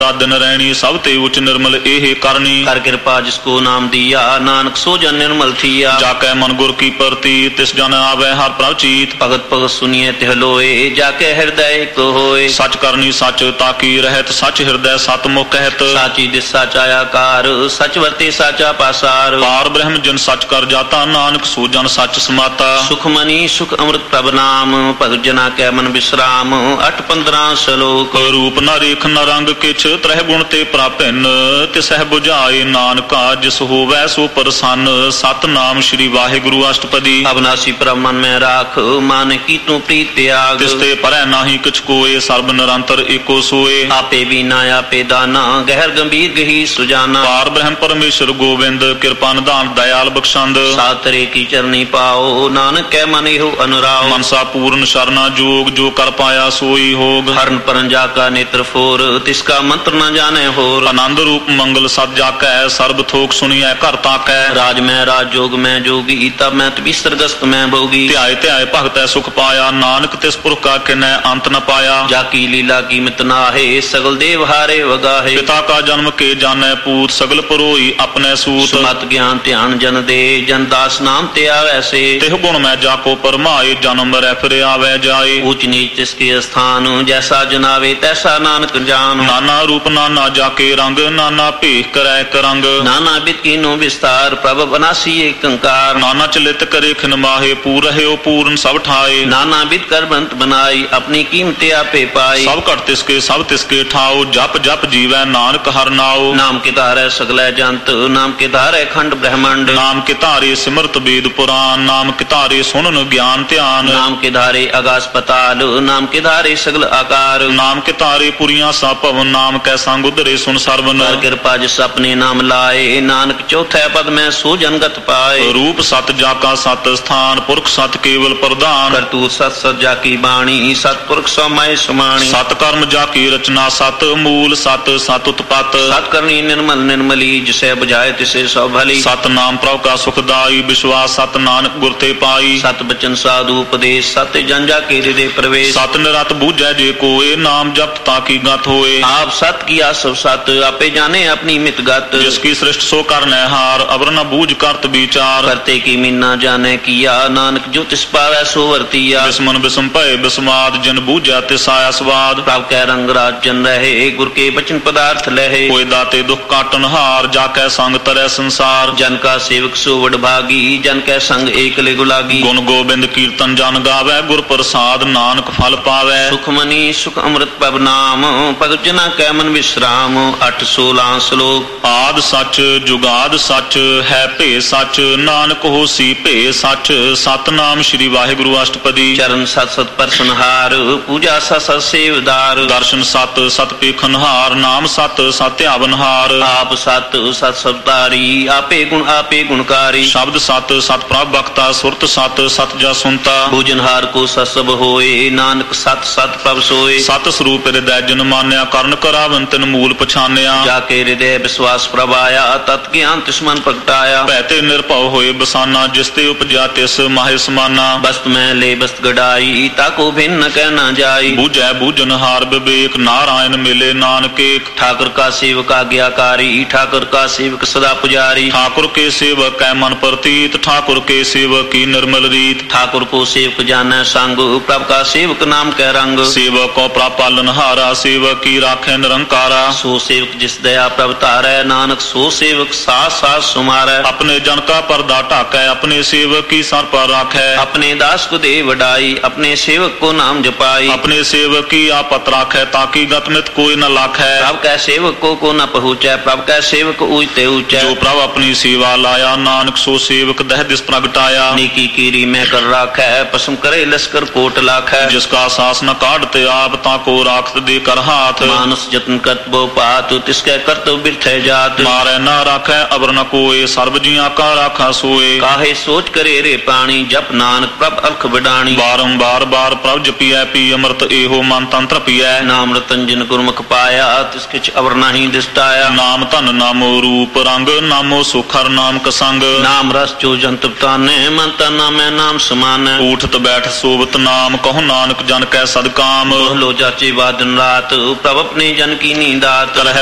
दिन रहनी सब ते उच निर्मल एह करनी। कर कृपा जिसको नाम दिया नानक सो जन निर्मल थिया। जाके मन गुर की परती तिस जन आवे हर प्रभ चीत। भगत भगत सुनिए तिह लोए जाके हृदय को होए। सच करनी सच ताकि रहत सच हृदय सत मुख कहत। साची दिस साचा कार सच वर्ते साचा पासार। पार ब्रह्म जन सच कर जाता नानक सो जन सच समाता। सुख मनी सुख अमृत प्रभ नाम भगत जना कै मन विश्राम। 8-15 श्लोक। रूप न रेख न रंग किछ त्रह गुण ते प्रापिन। तिसह बुझाए नानका जिस होवै सो प्रसन्न। सत नाम श्री वाहिगुरु अष्टपदी। अविनाशी परम मन में राख मान की तू प्रीत त्याग। तिसते परै नाहि किछ कोय सर्ब निरंतर एको सोए। आपे बीना आपे दाना गहर गंभीर गही सुजाना। पार ब्रह्म परमेश्वर गोविंद कृपा निधान दयाल बख्शंद। सातरे की चरनी पाओ नानक कै मन हो अनुराग। मनसा पूर्ण शरणा जोग जो कर पाया सोई होग। हरण परंजा का नेत्र फोर तिसका मंत्र न जाने होर। आनंद रूप मंगल सद जाकै सर्ब थोक सुनिए घर ताकै। राज में राज जोग में जोगी तब मैं बिस्तरगस्त में भोगी। ध्याय ध्याय भगत सुख पाया नानक तिस पुरख का किन्नै अंत न पाया। जाकी लीला की मित नाहे सगल देव हारे वगाहे। पिता का जन्म के जाने पूत सगल परोई अपने सूत। मत ज्ञान ध्यान जन दे जन दास नाम ते आवे से। तिह गुण में जाको परमाए जन्म मरै फिर आवे जाए। ऊंच नीच तिसके स्थान जैसा जनावे तैसा नानक जान। नाना रूप नाना जाके रंग नाना भेख करे करंग। नाना बित कीनो विस्तार प्रभ बनासी एक कंकार। नाना चलित करे खिन माहे पूर रहे पूर्ण सब ठाए। नाना बित कर बंत बनाई अपनी कीमते आपे पाई। सब कट सब तिसके ठाओ जप जप जीवै नानक हर नाओ। नाम के धारे सगलै जंत नाम के धारे खंड ब्रह्मांड। नाम के धारे सिमरत वेद पुराण नाम के धारे सुनन ज्ञान ध्यान। नाम के धारे आकाश पताल नाम के धारे सगल आकार। नाम के धारे पुरिया सा भवन नाम कै संग उदरे सुन सरवन। कृपा जिस अपने नाम लाए नानक चौथे पद में सो जनगत पाए। रूप सत जाका सत स्थान पुरख सत केवल प्रधान। करतूत सत सज्जा की बाणी सतपुरख समय समाणी। सत कर्म जाकी रचना सत मूल सत सत उत्पत। सत करनी निर्मल निर्मली जिसे बुझाए तिसे सौ भली। सत नाम प्रभु का सुखदाई विश्वास सत नानक गुर ते पाई। सत बचन साधु उपदेश सत जन जाके हृदय प्रवेश। सत निरत बूझै जे कोय नाम जप ताकि गत होए। आप सत किया सब सत आपे जाने अपनी मित गत। जिसकी सृष्टि सो करने हार अवर न बूझ करत विचार। करते की मीना जाने किया नानक जो तिस पावै सो वर्तिया। बिस्मन बिस्म भय बिस्माद जिन बूझा तिस आया स्वाद। प्रभ कै रंग राज जन रहे गुर के बचन पदार्थ लहे। कोई दाते दुख काटन हार जाकै संग तरह संसार। जन का सेवक सो वड भागी जन कै संग एकले गुलागी। गुण गोबिंद कीर्तन जन गावै गुर प्रसाद नानक फल पावै। सुख मनी सुख अमृत पब नाम भगत जना कै मन विश्राम। 8-16 श्लोक। आद सच जुगाद सच है भे सच नानक होसी भे सच। सतनाम श्री वाहिगुरु अष्टपदी। चरण सत सत परसनहार पूजा सत सत सेवदार। दर्शन सत सत पेखनहार नाम सत सत आवनहार। आप सत सत सवतारी आपे गुणकारी। शब्द सत सत प्रभ बख्ता सुरत सत सत जा सुनता। भोजनहार को सत सब होए नानक सत सत प्रभ सोए। सत स्वरूप हृदय जन मान्या करण करावन तिन मूल पछान्या। जाके हृदय विश्वास प्रभाया तत् ज्ञान तिस्मन प्रगटाया। भैते निर्भव होए बसाना जिसते उपजा तिस माहे समाना। बस्त में ले बस्त गड़ाई ताको भिन्न कहना जाई। बूझै बूझनहार विवेक नारायण मिले नानक एक। ठाकुर का सेवक आज्ञाकारी ठाकुर का सेवक सदा पुजारी। ठाकुर के सेवक कै मन प्रतीत ठाकुर के सेवक की निर्मल रीत। ठाकुर को सेवक जाने संग प्रभ का सेवक नाम कै रंग। सेवक को प्रभ पालनहारा सेवक की राखे निरंकारा। सो सेवक जिस दया प्रभ तारै नानक सो सेवक साथ साथ सुमारै। अपने जन का पर्दा ढाकै अपने सेवक की सर पर राखै। अपने दास को दे वडाई अपने सेवक को नाम जपाई। अपने सेवक की आपत राखै ताकि गतमित कोई न लाखै। प्रभ कै सेवक को न पहुँचै प्रभ कै सेवक ऊंचे ऊंचे। जो प्रभ अपनी सेवा लाया नानक सो सेवक दह दिस प्रगटाया। नीकी कीरी में कर राखै पसम करे लश्कर कोट लाखै। जिसका सास न काटते आप ताको राखत दे कर हाथ। मानस जतन करत बो पात तिसके करत बिरथे जात। मारे न राखै अबर न कोय सर्व जिया का राखा सोए। काहे सोच करे रे पानी जप नानक प्रभ अलख बिडाणी। बारंबार बार प्रभ जपियै पी अमृत एहो मन तंत्र पियै। नाम रतन जिन गुरमुख पाया तिस किछ अवर नहीं दिसटाया। नाम धन नामो रूप रंग नामो सुखर नाम कसंग। नाम रस जो जंत ताने मन तन नामे नाम समान। उठत बैठ सोवत नाम कहु नानक जन कै सदकाम। लो जाचे दिन रात प्रभ अपने जन ਜਨ ਕੀਨੀ ਦਾਤ। ਕਰਹਿ